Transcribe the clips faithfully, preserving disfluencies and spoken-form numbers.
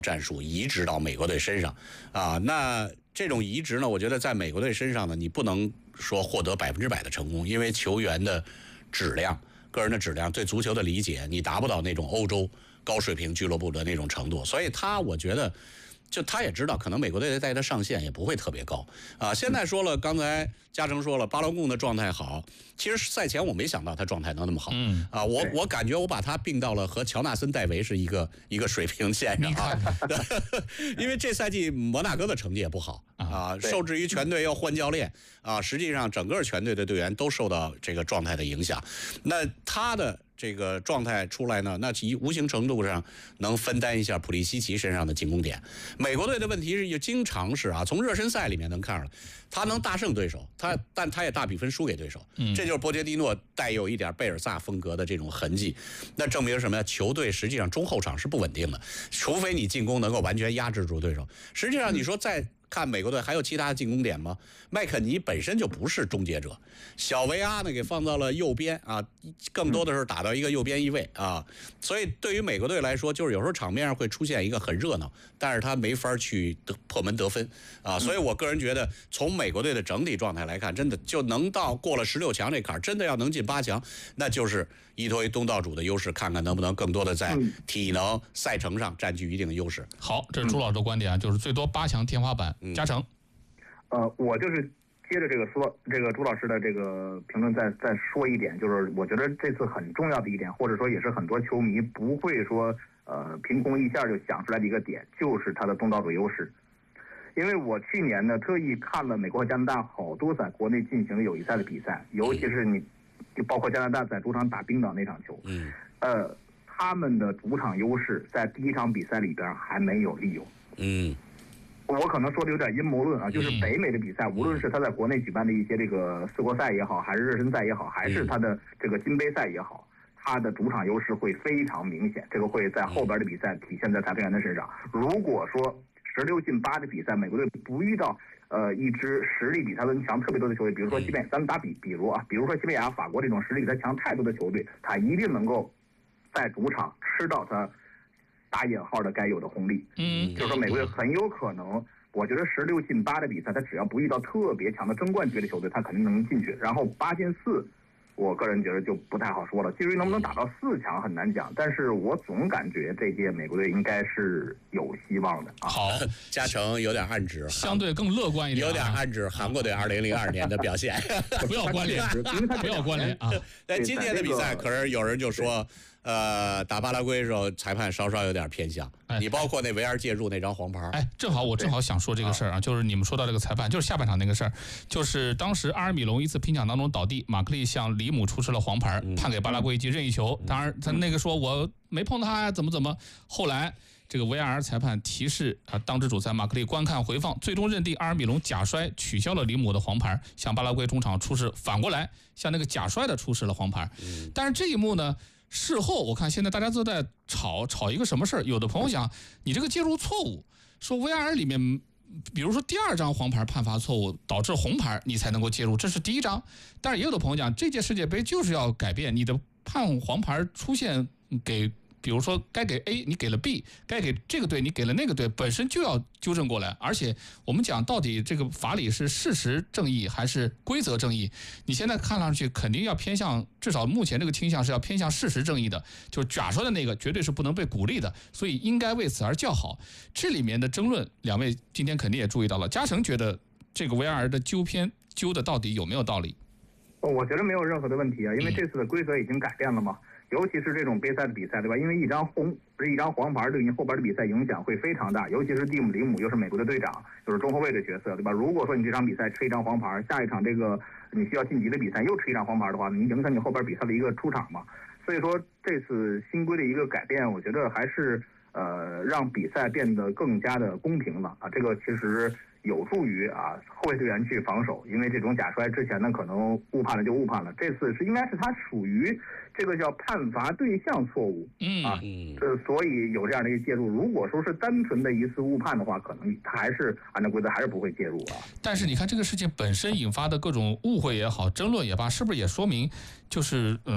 战术移植到美国队身上啊。那这种移植呢，我觉得在美国队身上呢，你不能说获得百分之百的成功，因为球员的质量、个人的质量、对足球的理解，你达不到那种欧洲高水平俱乐部的那种程度，所以他我觉得。就他也知道，可能美国队带他上限也不会特别高啊。现在说了，刚才嘉诚说了，巴拉贡的状态好。其实赛前我没想到他状态能那么好，嗯啊，我我感觉我把他并到了和乔纳森·戴维是一个一个水平线上啊。因为这赛季摩纳哥的成绩也不好啊，受制于全队要换教练啊，实际上整个全队的队员都受到这个状态的影响。那他的这个状态出来呢，那其无形程度上能分担一下普利西奇身上的进攻点。美国队的问题是，也经常是啊，从热身赛里面能看出来，他能大胜对手，他但他也大比分输给对手，嗯，这就是波切蒂诺带有一点贝尔萨风格的这种痕迹。那证明什么呀？球队实际上中后场是不稳定的，除非你进攻能够完全压制住对手。实际上你说在看美国队还有其他的进攻点吗？麦肯尼本身就不是终结者，小维阿呢给放到了右边啊，更多的是打到一个右边翼位啊，所以对于美国队来说，就是有时候场面上会出现一个很热闹，但是他没法去得破门得分啊，所以我个人觉得，从美国队的整体状态来看，真的就能到过了十六强这坎儿，真的要能进八强，那就是依托于东道主的优势，看看能不能更多的在体能赛程上占据一定的优势。 好，这是朱老师的观点啊，就是最多八强天花板。嘉诚， 呃，我就是接着这个说，这个朱老师的这个评论再再说一点，就是我觉得这次很重要的一点，或者说也是很多球迷不会说呃凭空一下就想出来的一个点，就是他的东道主优势。因为我去年呢特意看了美国和加拿大好多在国内进行的友谊赛的比赛，尤其是你就包括加拿大在主场打冰岛那场球，嗯，呃，他们的主场优势在第一场比赛里边还没有利用，嗯。我可能说的有点阴谋论啊，就是北美的比赛，无论是他在国内举办的一些这个四国赛也好，还是热身赛也好，还是他的这个金杯赛也好，他的主场优势会非常明显，这个会在后边的比赛体现在裁判员的身上。如果说十六进八的比赛，美国队不遇到呃一支实力比他们强特别多的球队，比如说西班牙，咱们打比，比如啊，比如说西班牙、法国这种实力比他强太多的球队，他一定能够在主场吃到他打引号的该有的红利，嗯，就是说美国队很有可能，我觉得十六进八的比赛，他只要不遇到特别强的争冠级的球队，他肯定能进去。然后八进四，我个人觉得就不太好说了。至于能不能打到四强很难讲，但是我总感觉这届美国队应该是有希望的。啊、 好， 嘉诚有点暗指， 相对更乐观一点、啊， 有点暗指韩国队二零零二年的表现， 不要关联，不要关联啊！ 在今年的比赛，可是有人就说。呃，打巴拉圭的时候，裁判稍稍有点偏向。哎、你包括那维尔介入那张黄牌， 哎，正好我正好想说这个事儿啊，就是你们说到这个裁判，就是下半场那个事儿，就是当时阿尔米隆一次拼抢当中倒地，马克利向里姆出示了黄牌，判给巴拉圭一记任意球。当然，他那个说我没碰他呀，怎么怎么。后来这个 V R 裁判提示啊，当值主裁马克利观看回放，最终认定阿尔米隆假摔取消了里姆的黄牌，向巴拉圭中场出示，反过来向那个假摔的出示了黄牌。但是这一幕呢？事后我看现在大家都在吵吵一个什么事儿，有的朋友讲你这个介入错误，说 V R 里面比如说第二张黄牌判罚错误导致红牌你才能够介入，这是第一张。但是也有的朋友讲这届世界杯就是要改变，你的判黄牌出现给比如说该给 A 你给了 B， 该给这个队你给了那个队，本身就要纠正过来。而且我们讲到底这个法理是事实正义还是规则正义，你现在看上去肯定要偏向，至少目前这个倾向是要偏向事实正义的，就是假说的那个绝对是不能被鼓励的，所以应该为此而叫好。这里面的争论两位今天肯定也注意到了，嘉诚觉得这个 V R 的纠偏纠的到底有没有道理？ 我觉得没有任何的问题啊，因为这次的规则已经改变了嘛。尤其是这种杯赛的比赛，对吧？因为一张红不是一张黄牌，对你后边的比赛影响会非常大。尤其是蒂姆·里姆又是美国的队长，就是中后卫的角色，对吧？如果说你这场比赛吃一张黄牌，下一场这个你需要晋级的比赛又吃一张黄牌的话，你影响你后边比赛的一个出场嘛。所以说这次新规的一个改变，我觉得还是呃让比赛变得更加的公平了啊。这个其实有助于啊后卫队员去防守，因为这种假摔之前呢可能误判了就误判了，这次是应该是他属于这个叫判罚对象错误，嗯啊，这所以有这样的一个介入。如果说是单纯的一次误判的话，可能他还是按照规则还是不会介入啊。 但是你看这个事情本身引发的各种误会也好，争论也罢，是不是也说明就是嗯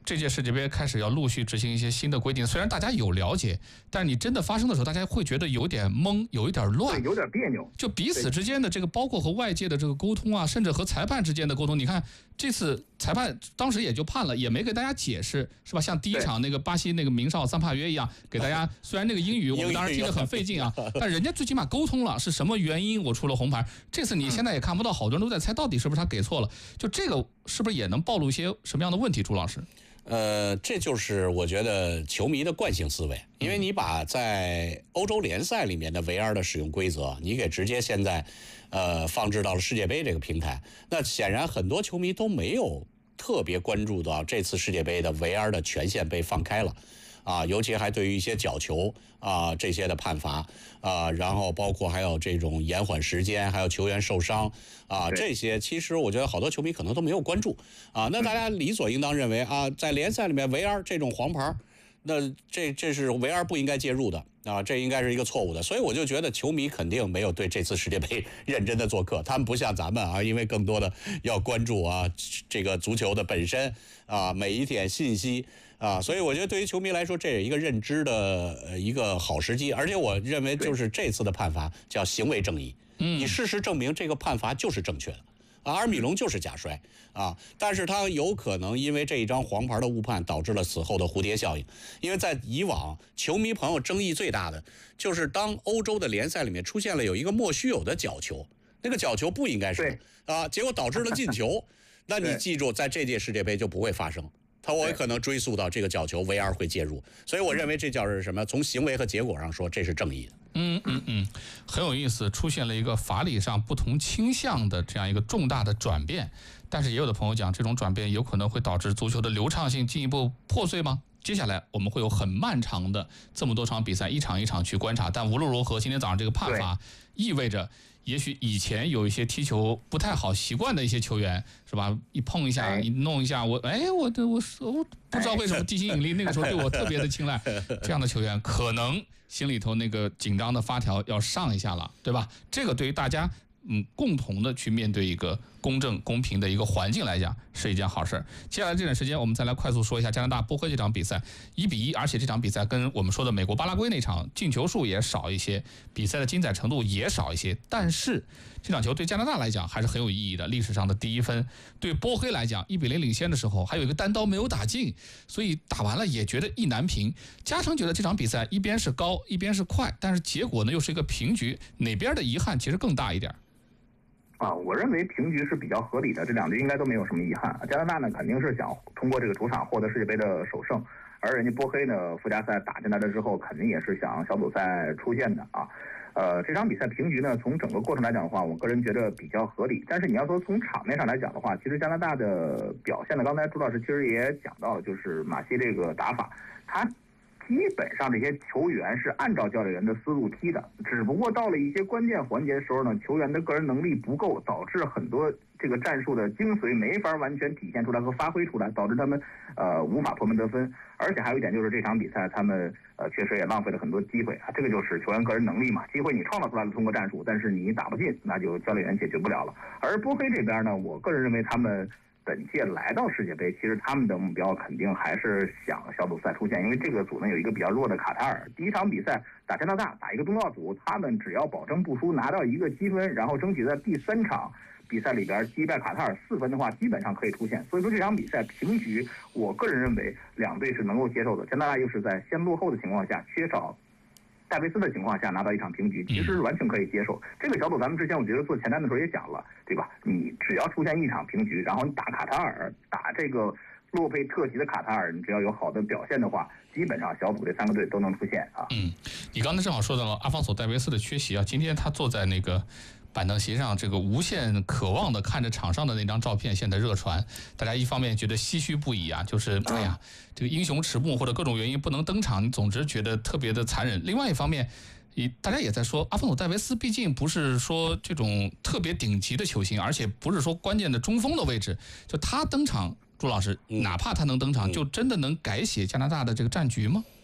这届世界杯开始要陆续执行一些新的规定，虽然大家有了解，但你真的发生的时候，大家会觉得有点懵，有一点乱， 有点别扭。 就彼此之间的这个，包括和外界的这个沟通啊，甚至和裁判之间的沟通，你看这次裁判当时也就判了，也没给大家解释，是吧？像第一场那个巴西那个名少桑帕约一样，给大家虽然那个英语我们当时听得很费劲啊，但人家最起码沟通了是什么原因我出了红牌。这次你现在也看不到，好多人都在猜到底是不是他给错了，就这个是不是也能暴露一些什么样的问题？朱老师？ 呃，这就是我觉得球迷的惯性思维，因为你把在欧洲联赛里面的 V R 的使用规则，你给直接现在，呃，放置到了世界杯这个平台，那显然很多球迷都没有特别关注到这次世界杯的 V R 的权限被放开了。啊，尤其还对于一些角球啊这些的判罚啊，然后包括还有这种延缓时间，还有球员受伤啊，这些其实我觉得好多球迷可能都没有关注啊。那大家理所应当认为啊，在联赛里面 V R 这种黄牌，那这这是 V R 不应该介入的啊，这应该是一个错误的。所以我就觉得球迷肯定没有对这次世界杯认真的做客，他们不像咱们啊，因为更多的要关注啊这个足球的本身啊，每一点信息。啊，所以我觉得对于球迷来说，这是一个认知的呃一个好时机，而且我认为就是这次的判罚叫行为正义，嗯，你事实证明这个判罚就是正确的，啊，阿尔米隆就是假摔啊，但是他有可能因为这一张黄牌的误判导致了此后的蝴蝶效应，因为在以往球迷朋友争议最大的就是当欧洲的联赛里面出现了有一个莫须有的角球，那个角球不应该是啊，结果导致了进球，那你记住，在这届世界杯就不会发生。他我也可能追溯到这个角球 V R 会介入，所以我认为这叫是什么？从行为和结果上说，这是正义的。 嗯嗯嗯，很有意思，出现了一个法理上不同倾向的这样一个重大的转变，但是也有的朋友讲，这种转变有可能会导致足球的流畅性进一步破碎吗？接下来我们会有很漫长的这么多场比赛，一场一场去观察，但无论如何，今天早上这个判罚意味着。也许以前有一些踢球不太好习惯的一些球员，是吧？一碰一下，一弄一下，我哎，我的我我不知道为什么地心引力那个时候对我特别的青睐。这样的球员可能心里头那个紧张的发条要上一下了，对吧？这个对于大家嗯共同的去面对一个公正公平的一个环境来讲是一件好事。接下来这段时间我们再来快速说一下加拿大波黑这场比赛一比一，而且这场比赛跟我们说的美国巴拉圭那场进球数也少一些，比赛的精彩程度也少一些，但是这场球对加拿大来讲还是很有意义的，历史上的第一分。对波黑来讲一比零领先的时候还有一个单刀没有打进，所以打完了也觉得意难平。嘉诚觉得这场比赛一边是高一边是快，但是结果呢又是一个平局，哪边的遗憾其实更大一点？ 啊，我认为平局是比较合理的，这两队应该都没有什么遗憾。加拿大呢肯定是想通过这个主场获得世界杯的首胜，而人家波黑呢附加赛打进来了之后，肯定也是想小组赛出线的啊。呃，这场比赛平局呢，从整个过程来讲的话，我个人觉得比较合理。但是你要说从场面上来讲的话，其实加拿大的表现呢，刚才朱老师其实也讲到了，就是马西这个打法，他基本上这些球员是按照教练员的思路踢的，只不过到了一些关键环节的时候呢，球员的个人能力不够，导致很多这个战术的精髓没法完全体现出来和发挥出来，导致他们呃无法破门得分。而且还有一点就是这场比赛他们呃确实也浪费了很多机会啊，这个就是球员个人能力嘛，机会你创造出来了通过战术，但是你打不进，那就教练员解决不了了。而波黑这边呢，我个人认为他们本届来到世界杯，其实他们的目标肯定还是想小组赛出线，因为这个组呢有一个比较弱的卡塔尔。第一场比赛打加拿大，打一个东道主，他们只要保证不输，拿到一个积分，然后争取在第三场比赛里边击败卡塔尔四分的话，基本上可以出线。所以说这场比赛平局，我个人认为两队是能够接受的。加拿大又是在先落后的情况下，缺少戴维斯的情况下拿到一场平局，其实完全可以接受。这个小组咱们之前我觉得做前瞻的时候也讲了，对吧？你只要出现一场平局，然后你打卡塔尔，打这个洛佩特级的卡塔尔，你只要有好的表现的话，基本上小组这三个队都能出现啊。 嗯，你刚才正好说到了阿方索戴维斯的缺席啊，今天他坐在那个板凳席上，这个无限渴望的看着场上的那张照片，现在热传，大家一方面觉得唏嘘不已啊，就是哎呀，这个英雄迟暮或者各种原因不能登场，你总之觉得特别的残忍。另外一方面，大家也在说，阿方索戴维斯毕竟不是说这种特别顶级的球星，而且不是说关键的中锋的位置，就他登场，朱老师，哪怕他能登场，就真的能改写加拿大的这个战局吗？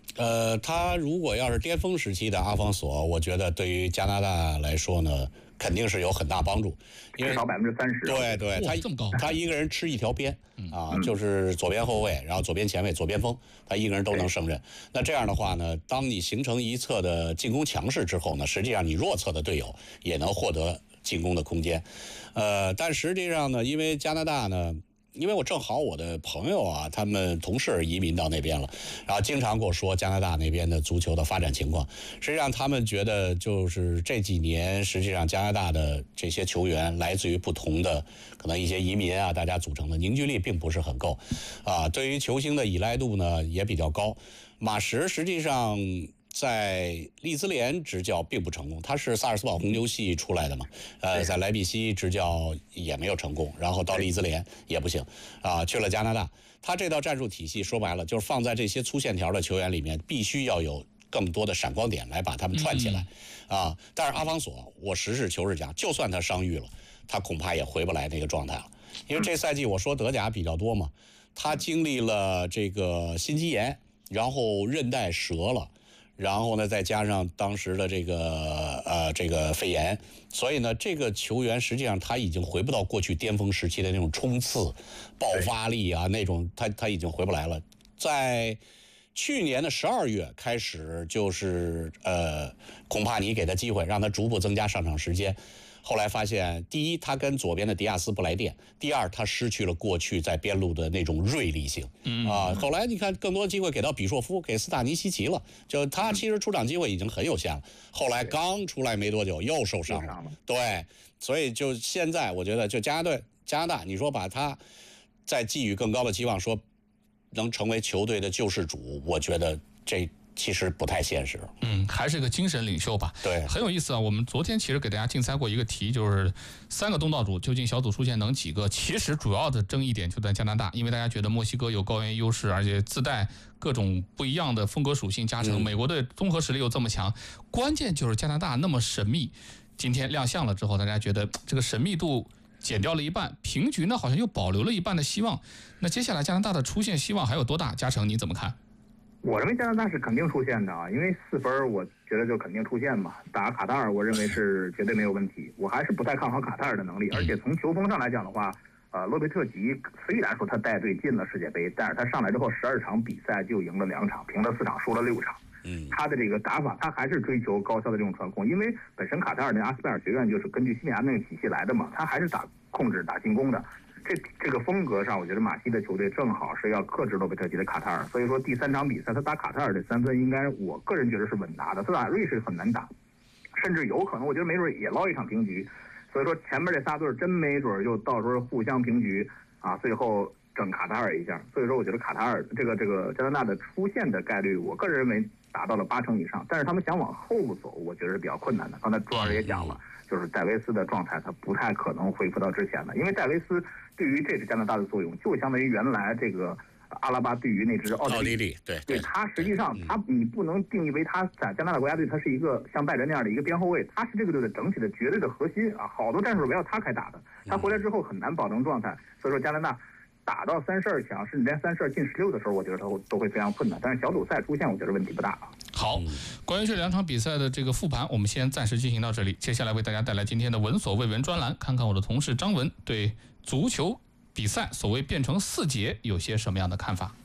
呃，他如果要是巅峰时期的阿方索，我觉得对于加拿大来说呢，肯定是有很大帮助，因为至少百分之三十。 对对，他这么高， 他一个人吃一条边啊，就是左边后卫，然后左边前卫、左边锋，他一个人都能胜任。那这样的话呢，当你形成一侧的进攻强势之后呢，实际上你弱侧的队友也能获得进攻的空间。呃，但实际上呢，因为加拿大呢。因为我正好我的朋友啊，他们同事移民到那边了，然后经常跟我说加拿大那边的足球的发展情况。实际上，他们觉得就是这几年，实际上加拿大的这些球员来自于不同的可能一些移民啊，大家组成的凝聚力并不是很够，啊，对于球星的依赖度呢也比较高。马什实际上。在利兹联执教并不成功，他是萨尔斯堡红牛系出来的嘛，呃，在莱比锡执教也没有成功，然后到利兹联也不行，啊，去了加拿大。他这套战术体系说白了就是放在这些粗线条的球员里面，必须要有更多的闪光点来把他们串起来，啊，但是阿方索，我实事求是讲，就算他伤愈了，他恐怕也回不来那个状态了，因为这赛季我说德甲比较多嘛，他经历了这个心肌炎，然后韧带折了。然后呢，再加上当时的这个呃这个肺炎，所以呢，这个球员实际上他已经回不到过去巅峰时期的那种冲刺、爆发力啊，那种他他已经回不来了。在去年的十二月开始，就是呃，孔帕尼给他机会，让他逐步增加上场时间。后来发现，第一，他跟左边的迪亚斯不来电；第二，他失去了过去在边路的那种锐利性。嗯啊，后来你看，更多机会给到比硕夫、给斯塔尼西奇了，就他其实出场机会已经很有限了。后来刚出来没多久又受伤了，对，所以就现在我觉得，就加拿大，加拿大，你说把他再寄予更高的期望，说能成为球队的救世主，我觉得这。其实不太现实， 嗯，还是个精神领袖吧。 对， 很有意思啊。我们昨天其实给大家竞猜过一个题，就是三个东道主究竟小组出线能几个？其实主要的争议点就在加拿大，因为大家觉得墨西哥有高原优势，而且自带各种不一样的风格属性加成，嗯、美国队综合实力又这么强，关键就是加拿大那么神秘。今天亮相了之后，大家觉得这个神秘度减掉了一半，平局呢好像又保留了一半的希望。那接下来加拿大的出线希望还有多大？嘉诚你怎么看？ 我认为加拿大是肯定出线的啊，因为四分我觉得就肯定出线嘛。打卡塔尔，我认为是绝对没有问题。我还是不太看好卡塔尔的能力，而且从球风上来讲的话，呃，洛佩特吉虽然说他带队进了世界杯，但是他上来之后十二场比赛就赢了两场，平了四场，输了六场。嗯，他的这个打法，他还是追求高效的这种传控，因为本身卡塔尔那阿斯贝尔学院就是根据西班牙那个体系来的嘛，他还是打控制、打进攻的。这这个风格上，我觉得马西的球队正好是要克制洛佩特吉的卡塔尔，所以说第三场比赛他打卡塔尔的三分，应该我个人觉得是稳拿的。他打瑞士很难打，甚至有可能我觉得没准也捞一场平局。所以说前面这仨队真没准就到时候互相平局啊，最后整卡塔尔一下。所以说我觉得卡塔尔这个这个加拿大的出线的概率，我个人认为达到了八成以上。但是他们想往后走，我觉得是比较困难的。刚才朱老师也讲了。就是戴维斯的状态，他不太可能恢复到之前的，因为戴维斯对于这支加拿大的作用，就相当于原来这个阿拉巴对于那支奥地利， 对对，他实际上他你不能定义为他在加拿大国家队，他是一个像拜仁那样的一个边后卫，他是这个队的整体的绝对的核心啊，好多战术围绕他开打的，他回来之后很难保证状态，所以说加拿大打到三十二强，甚至连三十二进十六的时候，我觉得都都会非常困难，但是小组赛出现，我觉得问题不大啊。 好，关于这两场比赛的这个复盘，我们先暂时进行到这里。接下来为大家带来今天的闻所未闻专栏，看看我的同事张文对足球比赛所谓变成四节有些什么样的看法。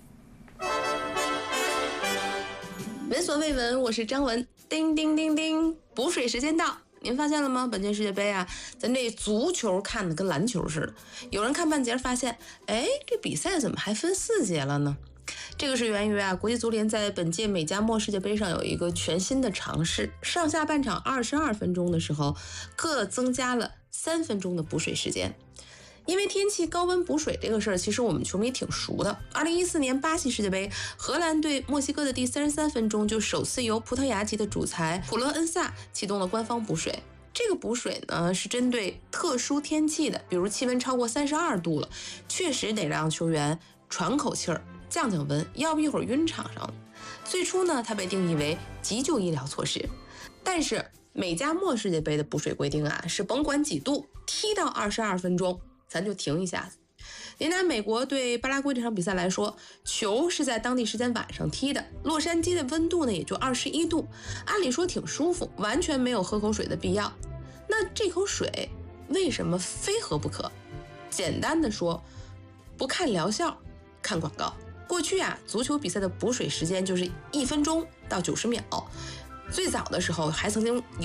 闻所未闻，我是张文。叮叮叮叮，补水时间到。您发现了吗？本届世界杯啊，咱这足球看的跟篮球似的。有人看半截发现，哎，这比赛怎么还分四节了呢？这个是源于啊，国际足联在本届美加墨世界杯上有一个全新的尝试，上下半场二十二分钟的时候，各增加了三分钟的补水时间。因为天气高温补水这个事儿，其实我们球迷挺熟的。二零一四年巴西世界杯，荷兰对墨西哥的第三十三分钟，就首次由葡萄牙籍的主裁普勒恩萨启动了官方补水。这个补水呢，是针对特殊天气的，比如气温超过三十二度了，确实得让球员喘口气儿，降降温，要不一会儿晕场上了。最初呢，它被定义为急救医疗措施，但是美加墨世界杯的补水规定啊，是甭管几度，踢到二十二分钟。咱就停一下子， 你拿美国对巴拉圭这场比赛来说，球是在当地时间晚上踢的，洛杉矶的温度呢也就二十一度，按理说挺舒服，完全没有喝口水的必要。那这口水为什么非喝不可？简单的说，不看疗效，看广告。过去啊，足球比赛的补水时间就是一分钟到九十秒，最早的时候还曾经